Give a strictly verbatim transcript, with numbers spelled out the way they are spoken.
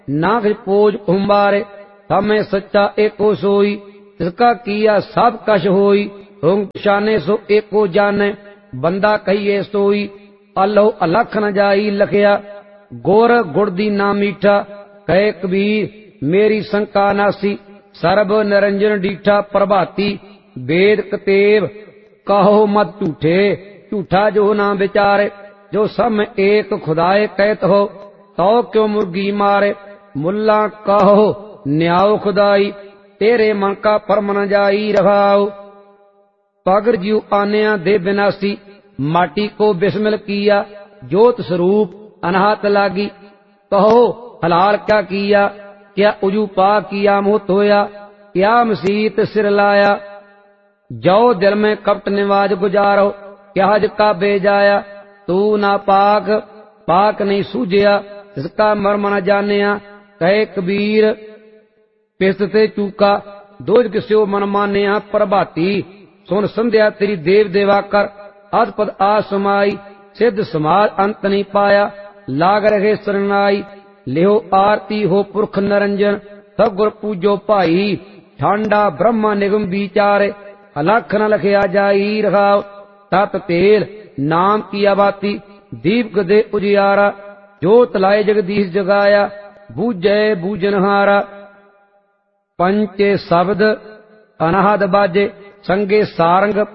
ना फिर पोज उम्बारे। हमें सच्चा एको सोई, इसका किया सब कश होई। हुम शाने सो एको जाने, बंदा कहिए सोई। अल्लो अलख न जाई लखया, गोर गुड़ दी ना मीठा। कहे कबीर मेरी शंका नासी, सर्ब निरंजन डीठा। प्रभाती वेद कतेव कहो मत झूठे, झूठा जो ना विचारे। जो सब एक खुदाए कहत हो, तो क्यों मुर्गी मारे। मुल्ला कहो न्याओ खुदाई, तेरे मन का फर्म न जाई रखाओ। पगर जीव आन्या दे विनाशी, माटी को बिस्मिल किया। ज्योत स्वरूप अनहत लागी, कहो हलाल क्या किया। क्या उजू पा किया मुँह धोया, क्या मसीत सिर लाया। जाओ दिल में कपट निवाज गुजारो, क्या हज का बेजाया। तू ना पाक पाक नहीं सूझया, इसका मर्म न जानिया। कहे कबीर पिसते चूका, दोज किस्यो मन मानिया। प्रभाती सुन संध्या तेरी देव देवा कर, अधपद आसमाई। सिद्ध समाज अंत नहीं पाया, लाग रहे शरणाई। लिहो आरती हो पुरख निरंजन, सब गुर पूजो भाई। ठांडा ब्रह्मा निगम विचारे, अलख न लखया जाई रखाव। तत तेल नाम की आबाती, दीपक दे उजियारा। जोत लाए जगदीश जगाया, बूझे बूझनहारा। पंचे शब्द अनहद बाजे, संगे सारंग